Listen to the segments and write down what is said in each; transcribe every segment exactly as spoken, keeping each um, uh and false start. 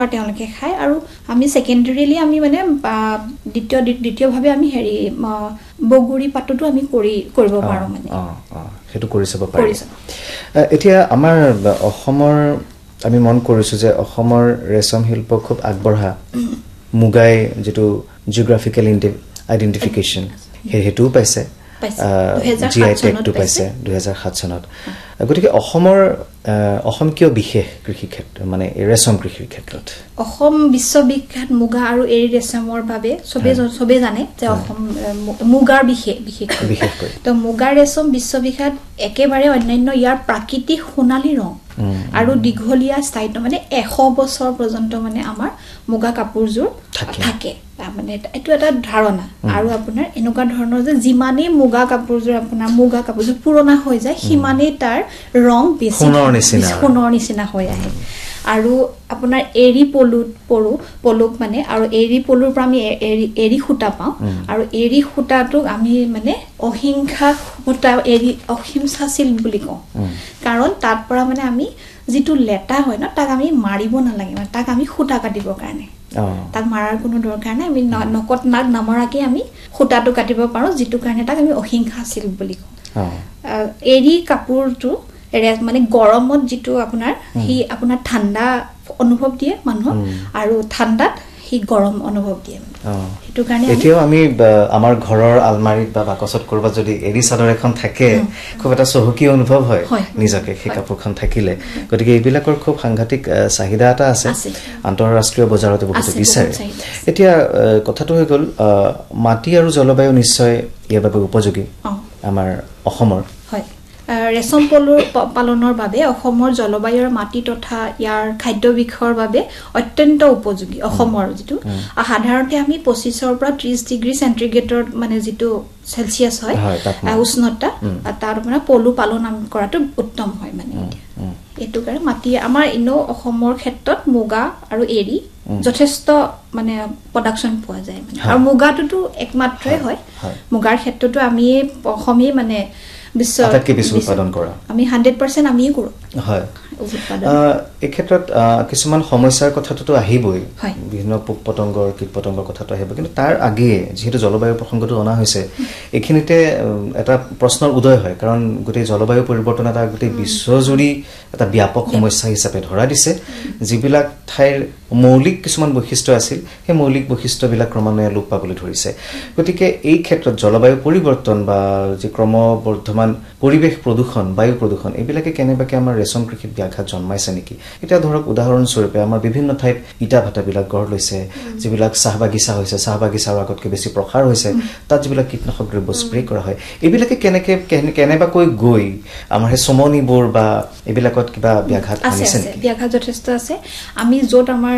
তেওঁলোকে খায় আৰু আমি সেকেন্ডাৰিলি আমি মানে দ্বিতীয় দ্বিতীয়ভাৱে আমি হেৰি বগুৰি পাতটো আমি কৰি কৰিব পাৰো মানে অ অ হেতু কৰি চাব পাৰি এতিয়া আমাৰ অসমৰ আমি মন কৰিছো যে অসমৰ ৰেশম শিল্প খুব আগবঢ়া মুগাই যেটো জিওগ্ৰাফিক্যাল আইডেন্টিফিকেশন হেতু পাইছে জিআই ট্যাগটো পাইছে দুই হাজাৰ সাত চনত গতিকে অসমৰ অসম কিয় বিশেষ কৃষি ক্ষেত্ৰ মানে ৰেশম কৃষিৰ ক্ষেত্ৰত অসম বিশ্ববিখ্যাত মুগা আৰু এৰি ৰেশমৰ বাবে সবে সবে জানে যে অসম মুগাৰ বিশেষ বিশেষ বিশেষ তো মুগাৰ ৰেশম বিশ্ববিখ্যাত একেবাৰে অন্যান্য ইয়াৰ প্ৰাকৃতিক সোণালী ৰং আৰু দীঘলীয়া স্থায়িত্ব মানে এশ বছৰ পৰ্যন্ত মানে আমাৰ মুগা কাপোৰজোৰ থাকে মানে এটো এটা ধাৰণা আৰু আপোনাৰ এনেকুৱা ধৰণৰ যে যিমানে মুগা কাপোৰজোৰ আপোনাৰ মুগা কাপোৰজোৰ পুৰণা হৈ যায় সিমানে তাৰ ৰং বেছি সোণৰ নিচিনা হৈ আহে আৰু আপোনাৰ এৰি পলুত পৰু পলুক মানে আৰু এৰি পলুৰ পৰা আমি এৰি এৰি খুটা পাওঁ আৰু এৰি খুটাটো আমি মানে অহিংসা খুটা এৰি অহিংসা ছিল বুলি কওঁ কাৰণ তাৰ পৰা মানে আমি যেটো লেটা হয় না তাক আমি মাৰিব নালাগে মানে তাক আমি খুটা কাটিবৰ কাৰণে তাক মাৰাৰ কোনো দৰকাৰ নাই আমি নকট নাক নামৰাকে আমি খুটাটো কাটিব পাৰো যেটো কাৰণে তাক আমি অহিংসা ছিল বুলি কওঁ এৰি কাপোৰটো মানে গৰমত যেটো আপোনাৰ হি আপোনাৰ ঠাণ্ডা অনুভৱ দিয়ে মানুহক আৰু ঠাণ্ডাত হি গৰম অনুভৱ দিয়ে হেতু কাৰণে এতিয়াও আমি আমাৰ ঘৰৰ আলমাৰিত বা বাকচত কৰবা যদি এৰি চাদৰ এখন থাকে খুব এটা সহকী অনুভৱ হয় নিজকে সেই কাপোৰখন থাকিলে গতিকে এইবিলাকৰ খুব সাংঘাতিক চাহিদা এটা আছে আন্তঃৰাষ্ট্ৰীয় বজাৰতে বহুত বিচাৰে এতিয়া কথাটো হৈ গল মাটি আৰু জলবায়ু নিশ্চয় ইয়াৰ বাবে উপযোগী আমাৰ অসমৰ হয় ৰেশম পলুৰ পালনৰ বাবে অসমৰ জলবায়ুৰ মাটি তথা ইয়াৰ খাদ্য বিখৰ বাবে অত্যন্ত উপযোগী অসমৰ যেটো সাধাৰণতে আমি পঁচিশৰ পৰা ত্ৰিশ ডিগ্ৰী সেন্টিগ্ৰেডৰ মানে যেটো সেলসিয়াস হয় উষ্ণতা তাৰ পৰা পলু পালন কৰাটো উত্তম হয় মানে এটো কাৰণে মাটি আমাৰ ইনো অসমৰ ক্ষেত্ৰত মুগা আৰু এৰি যথেষ্ট মানে প্ৰডাকশন পোৱা যায় মানে আৰু মুগাটোটো একমাত্ৰই হয় মুগাৰ ক্ষেত্ৰটো আমি অসমে মানে বিশ্ব আটাইতকৈ বেছি উৎপাদন কৰা আমি হাণ্ড্ৰেড পাৰ্চেণ্ট আমিয়ে কৰো হয় এই ক্ষেত্ৰত কিছুমান সমস্যাৰ কথাটো আহিবই বিভিন্ন পোক পতংগৰ কীট পতংগৰ কথাটো আহিব কিন্তু তাৰ আগে যেহেতু জলবায়ু প্ৰসংগটো অনা হৈছে এখিনিতে এটা প্ৰশ্নৰ উদয় হয় কাৰণ গোটেই জলবায়ু পৰিৱৰ্তন এটা গোটেই বিশ্বজুৰি এটা ব্যাপক সমস্যা হিচাপে ধৰা দিছে যিবিলাক ঠাইৰ মৌলিক কিছুমান বৈশিষ্ট্য আছিল সেই মৌলিক বৈশিষ্ট্যবিলাক ক্ৰমান্বয়ে লোপ পাবলৈ ধৰিছে গতিকে এই ক্ষেত্ৰত জলবায়ু পৰিৱৰ্তন বা যি ক্ৰমবৰ্ধমান পৰিৱেশ প্ৰদূষণ বায়ু প্ৰদূষণ এইবিলাকে কেনেবাকে আমাৰ ৰেশম কৃষিত ব্যাঘাত জন্মাইছে নেকি এটা ধৰক উদাহৰণ স্বৰূপে আমাৰ বিভিন্ন ঠাইত ইটা ভাটাবিলাক গঢ় লৈছে যিবিলাক চাহ বাগিচা হৈছে চাহ বাগিচাৰ আগতকৈ বেছি প্ৰসাৰ হৈছে তাত যিবিলাক কীটনাশক দ্ৰব্য স্প্ৰে কৰা হয় এইবিলাকে কেনেকে কেনেবাকৈ গৈ আমাৰ হে সমনিবোৰ বা এইবিলাকত কিবা ব্যাঘাত আনিছে নেকি ব্যাঘাত যথেষ্ট আছে আমি যত আমাৰ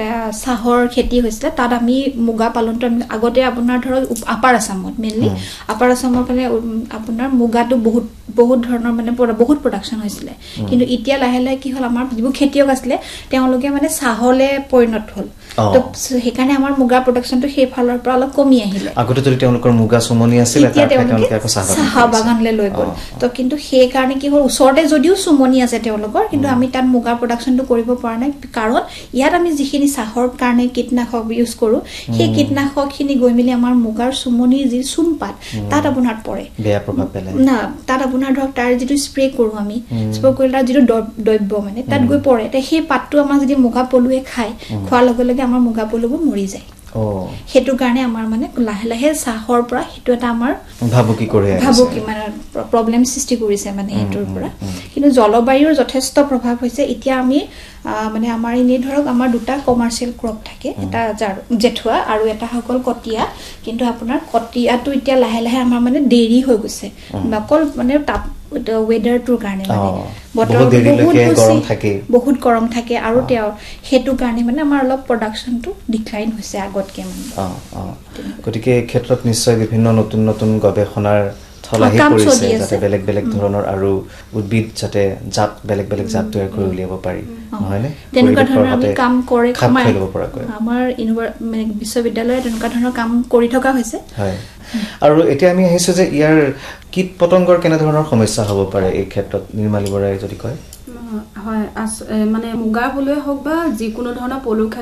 চাহৰ খেতি হৈছিল তাত আমি মুগা পালনটো আমি আগতে আপোনাৰ ধৰক আপাৰ আসামত মেইনলি আপাৰ আসামৰ ফালে আপোনাৰ মুগাটো বহুত বহুত ধৰণৰ মানে বহুত প্ৰডাকশন হৈছিল কিন্তু এতিয়া লাহে লাহে কি হল আমাৰ যিবোৰ খেতিয়ক আছিল তেওঁলোকে মানে চাহলে পৰিণত হল তো হেকানে আমাৰ মুগা প্ৰডাকশনটো সেই ফালৰ পৰা অলপ কমি আহিলে আগতে যদি তেওঁলোকৰ মুগা সুমনি আছিল এটা তেওঁলোকে আকৌ চাহ বাগানলে লৈ গল তো কিন্তু সেই কাৰণে কি হল ওচৰতে যদিও সুমনি আছে তেওঁলোকৰ কিন্তু আমি তাত মুগা প্ৰডাকশনটো কৰিব পৰা নাই কাৰণ ইয়াত আমি যিখিনি চাহৰ কাৰণে কীটনাশক ইউজ কৰো সেই কীটনাশকখিনি গৈ মিলি আমাৰ মুগাৰ সুমনি যি সুমপাত তাত আপোনাৰ পৰে বেয়া প্ৰভাৱ পেলায় না তাত আপোনাৰ ধৰক তাৰ যেটো স্প্ৰে কৰো আমি স্প্ৰে কৰিলে যেটো দ্ৰব্য মানে তাত গৈ পৰে তে সেই পাতটো আমাৰ যদি মুগা পলুৱে খায় খোৱাৰ লগে লগে আমাৰ মুগা পলুবোৰ মৰি যায় ও হেতু কাৰণে আমাৰ মানে লাহে লাহে চাহৰ পৰা হেতু এটা আমাৰ ভাবুকি কৰে ভাবুকি মানে প্ৰবলেম সৃষ্টি কৰিছে মানে হেতুৰ পৰা কিন্তু জলবায়ুৰ যথেষ্ট প্ৰভাৱ হৈছে এতিয়া আমি মানে আমাৰ ইনে ধৰক আমাৰ দুটা কমাৰ্শিয়াল ক্ৰপ থাকে এটা জেঠুৱা আৰু এটা হকল কটিয়া কিন্তু আপোনাৰ কটিয়াটো এতিয়া লাহে লাহে আমাৰ মানে দেৰি হৈ গৈছে নকল মানে তাপ ওয়েদাৰ টুৰ কাৰণে মানে বতৰ বহুত গৰম থাকে বহুত গৰম থাকে আৰু তেও হেতু কাৰণে মানে আমাৰ অলপ প্ৰডাকশনটো ডিক্লাইন হৈছে আগতকে মানে অ অ গতিকে এই ক্ষেত্ৰত নিশ্চয় বিভিন্ন নতুন নতুন গৱেষণাৰ থলাহি কৰিছে যাতে বেলেগ বেলেগ ধৰণৰ আৰু উদ্ভিদ যাতে জাত বেলেগ বেলেগ জাত তৈয়াৰ কৰি উলিয়াব পাৰি নহয় নে তেনেকুৱা ধৰণৰ আমি কাম কৰে আমাৰ মানে বিশ্ববিদ্যালয়ত তেনেকুৱা ধৰণৰ কাম কৰি থকা হৈছে হয় আৰু এতিয়া আমি আহিছো যে ইয়াৰ কীট পতংগৰ কেনে ধৰণৰ সমস্যা হ'ব পাৰে এই ক্ষেত্ৰত নিৰ্মালী বৰাই যদি কয় হয় মানে মুগাৰ পলুৱে হওক বা যিকোনো ধৰণৰ পলু